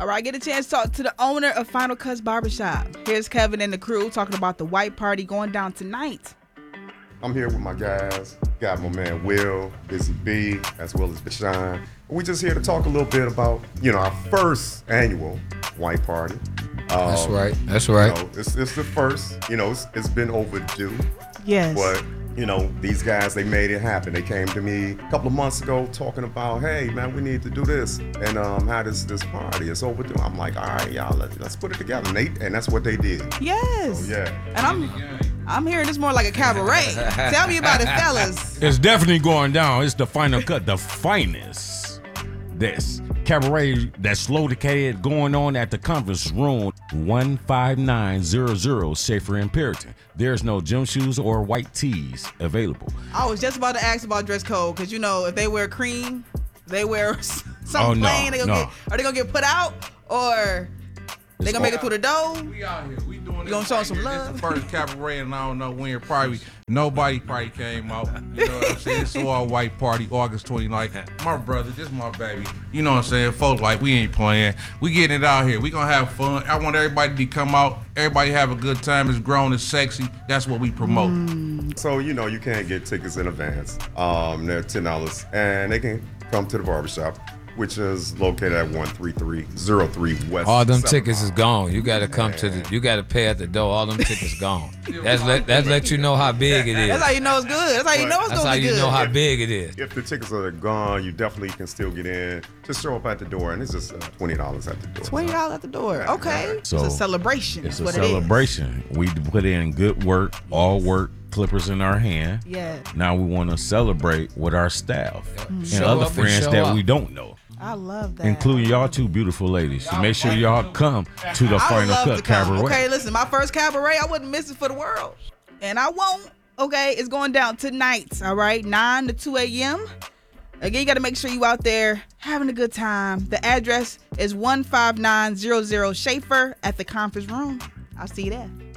All right, get a chance to talk to the owner of Final Cuts Barbershop. Here's Kevin and the crew talking about the white party going down tonight. I'm here with my guys. Got my man Will, Busy B, as well as Bashan. We're just here to talk a little bit about, our first annual white party. That's right. It's the first. It's been overdue. Yes. But these guys, they made it happen. They came to me a couple of months ago talking about, hey man, we need to do this and have this party. It's overdue. I'm like, all right, y'all, let's put it together. And that's what they did. Yes. So, yeah. And I'm hearing this more like a cabaret. Tell me about it, fellas. It's definitely going down. It's the Final Cut, the finest. This cabaret that's located going on at the conference room 15900 Schaefer in Puritan. There's no gym shoes or white tees available. I was just about to ask about dress code because if they wear cream, they wear something plain. Are they gonna get put out or they gonna make it through the door? We out here. We doing You gonna show them some love? This the first cabaret, and I don't know when. Nobody came out. You know what I'm saying? It's all white party, August 29th. My brother, this my baby. You know what I'm saying? Folks like we ain't playing. We getting it out here. We gonna have fun. I want everybody to come out. Everybody have a good time. It's grown, it's sexy. That's what we promote. So you can't get tickets in advance. They're $10, and they can come to the barbershop, which is located at 13303 West. All them 7th tickets is gone. You got to you got to pay at the door. All them tickets gone. That's let you know how big it is. That's how you know it's good. That's how you know it's That's gonna how be you good. know how big it is. If the tickets are gone, you definitely can still get in. Just show up at the door, and it's just $20 at the door. $20 at the door. Okay. So it's a celebration. It's That's a what celebration. We put in good work, all work, clippers in our hand. Yeah. Now we want to celebrate with our staff and Show other up and friends show that up. we don't know, I love that. including y'all two beautiful ladies. So make sure y'all come to the I would Final love Cut to come. Cabaret. Okay, listen, my first cabaret, I wouldn't miss it for the world. And I won't. Okay, it's going down tonight, all right, 9 to 2 a.m. Again, you got to make sure you out there having a good time. The address is 15900 Schaefer at the conference room. I'll see you there.